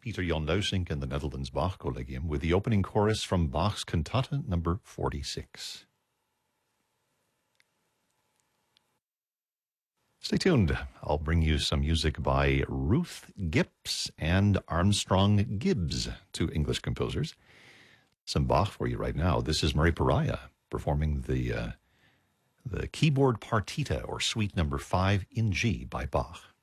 Peter Jan Luisink and the Netherlands Bach Collegium with the opening chorus from Bach's Cantata number 46. Stay tuned. I'll bring you some music by Ruth Gibbs and Armstrong Gibbs, two English composers. Some Bach for you right now. This is Murray Pariah performing the keyboard partita, or suite number 5 in G by Bach.